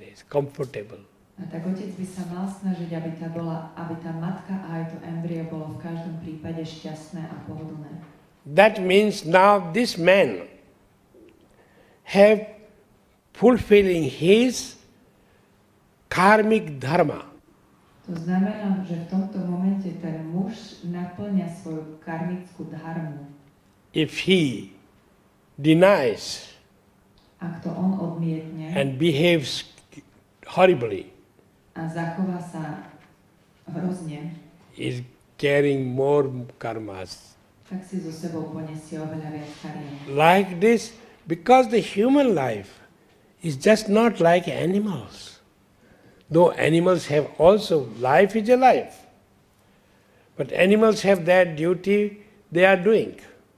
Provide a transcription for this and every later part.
nice, comfortable. A tak otec by sa mal snažiť, aby tá matka a aj to embryo bolo v každom prípade šťastné a pohodlné. That means now this man have fulfilling his karmic dharma. To znamená, že v tomto momente ten muž naplňa svoju karmickú dharmu. If he denies Ak to on odmietne and behaves horribly, a zachová sa hrozne, is carrying more karmas. tak si so sebou poniesie oveľa viac kariem. Like this, because the human life is just not like animals. Though animals have also, life is a life. But animals have that duty they are doing.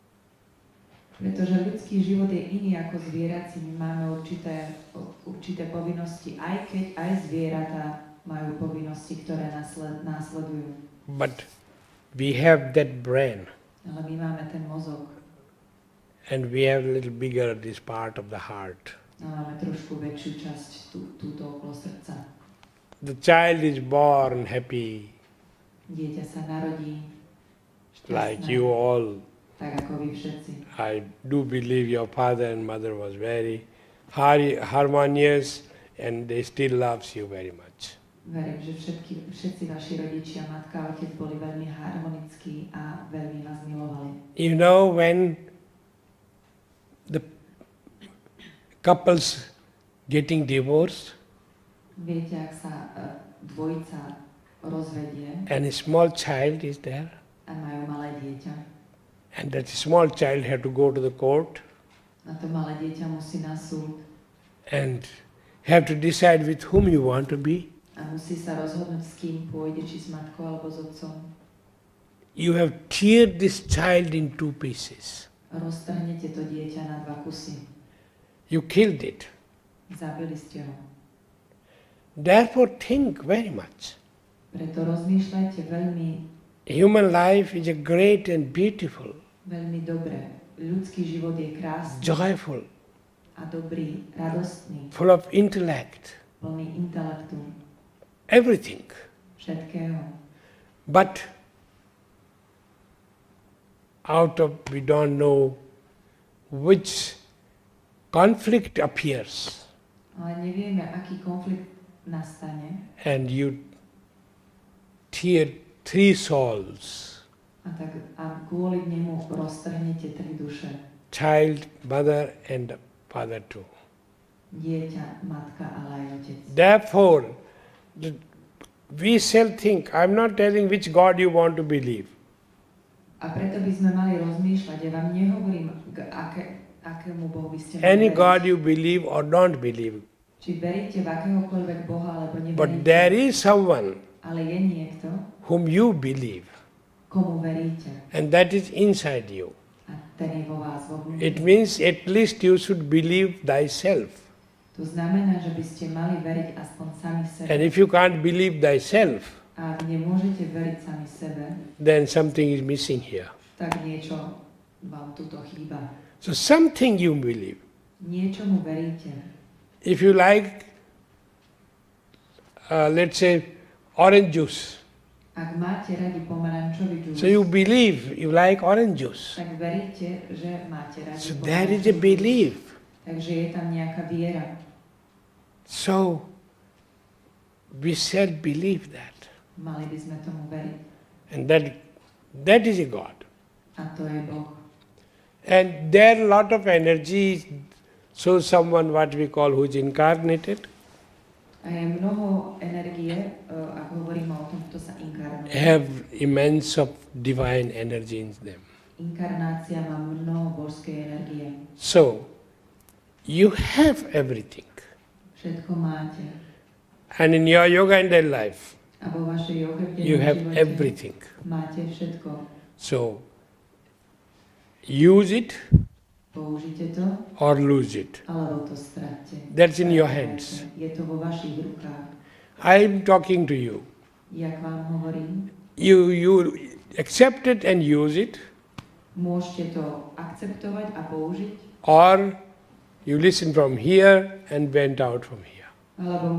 Pretože ľudský život je iný ako zvierací, my máme určité povinnosti, aj keď aj zvieratá majú povinnosti, ktoré následujú. But we have that brain. Ale my máme ten mozog. And we have a little bigger this part of the heart. A máme trošku väčšiu časť túto okolo srdca. The child is born happy, Dieťa sa narodí like šťastné, you all. tak ako vy všetci. I do believe your father and mother was very harmonious and they still loves you very much. Verím, že všetci vaši rodičia, matka a otec boli veľmi harmonickí a veľmi vás milovali. You know, when the couples getting divorced Viete, ak sa dvojica rozvedie and a small child is there, a majú malé dieťa, and that small child have to go to the court a to malé dieťa musí na súd and have to decide with whom you want to be, a musí sa rozhodnúť, s kým pôjde, či s matkou alebo s otcom. you have teared this child in two pieces. Roztrhnete to dieťa na dva kusy. You killed it. Zabili ste ho. Therefore think very much. Preto rozmýšľajte veľmi, Human life is a great and beautiful, veľmi dobre. Ľudský život je krásny joyful, a dobrý, radostný, full of intellect, plný intelektu, everything. všetkého. But we don't know which conflict appears, Ale nevieme, aký konflikt nastane. and you tear three souls, A kvôli nemu roztrhnete tri duše. child, mother and father too. Dieťa, matka, ale aj otec. Therefore, we shall think, I'm not telling which God you want to believe. A preto by sme mali rozmýšľať, ja vám nehovorím, akému Bohu by ste mali Any veriť. God you believe or don't believe. Či veríte v akéhokoľvek Boha, alebo neveríte. But there is someone Ale je niekto, whom you believe, komu veríte. and that is inside you. A ten je vo vás, vo vnútri. It means at least you should believe thyself. To znamená, že by ste mali veriť aspoň sami sebe. And if you can't believe thyself, A ak nemôžete veriť sami sebe, then something is missing here. tak niečo vám tuto chýba. So something you believe. Niečomu veríte. If you like, let's say, orange juice. Ak máte radi pomarančový džús, So you believe you like orange juice. tak veríte, že máte radi So there is a pomarančový džús. belief. Takže je tam nejaká viera. So we shall believe that. Mali by sme tomu veriť. And that is a God. A to je Boh. And there are a lot of energy. So someone what we call who is incarnated A je mnoho energie, ak hovoríme o tom, kto sa inkarnuje. have immense of divine energy in them. Inkarnácia má mnoho božskej energie. So you have everything. Všetko máte. And in your yoga and their life, A vo vašej joge v you dennom have živote everything. máte všetko. So use it Použite to, or lose it. alebo to stratte. That's in your hands. Je to vo vašich rukách. I'm talking to you. Jak vám hovorím, You accept it and use it, môžete to akceptovať a použiť, or you listen from here and went out from here. alebo